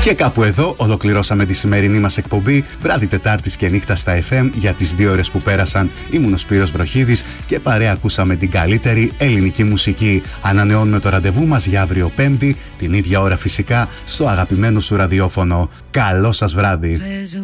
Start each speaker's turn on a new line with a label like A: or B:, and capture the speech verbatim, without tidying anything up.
A: Και κάπου εδώ ολοκληρώσαμε τη σημερινή μας εκπομπή. Βράδυ Τετάρτης και νύχτα στα εφ εμ. Για τις δύο ώρες που πέρασαν ήμουν ο Σπύρος Βροχίδης και παρέα ακούσαμε την καλύτερη ελληνική μουσική. Ανανεώνουμε το ραντεβού μας για αύριο Πέμπτη, την ίδια ώρα φυσικά, στο αγαπημένο σου ραδιόφωνο. Καλό σας βράδυ.